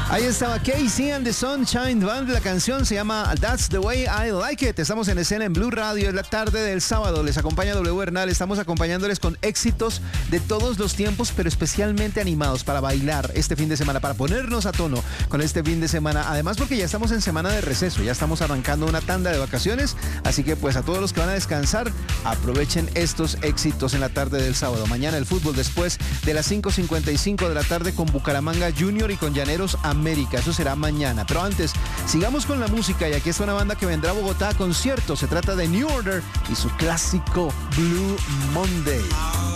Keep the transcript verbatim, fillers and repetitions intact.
Ahí estaba Casey and the Sunshine Band. La canción se llama That's the Way I Like It. Estamos en escena en Blue Radio. Es la tarde del sábado. Les acompaña W Bernal. Estamos acompañándoles con éxitos de todos los tiempos, pero especialmente animados para bailar este fin de semana, para ponernos a tono con este fin de semana. Además, porque ya estamos en semana de receso. Ya estamos arrancando una tanda de vacaciones. Así que, pues, a todos los que van a descansar, aprovechen estos éxitos en la tarde del sábado. Mañana el fútbol después de las cinco cincuenta y cinco de la tarde con Bucaramanga Junior y con Llaneros América. Eso será mañana. Pero antes, sigamos con la música y aquí está una banda que vendrá a Bogotá a concierto. Se trata de New Order y su clásico Blue Monday.